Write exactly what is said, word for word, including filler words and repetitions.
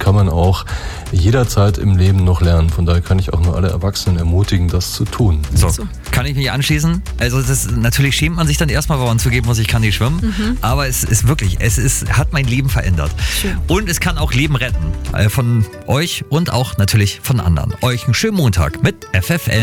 kann man auch jederzeit im Leben noch lernen. Von daher kann ich auch nur alle Erwachsenen ermutigen, das zu tun. So, kann ich mich anschließen? Also das ist, natürlich schämt man sich dann erstmal, wenn man zugeben muss, ich kann nicht schwimmen. Mhm. Aber es ist wirklich, es ist, hat mein Leben verändert. Schön. Und es kann auch Leben retten. Von euch und auch natürlich von anderen. Euch einen schönen Montag mit F F L.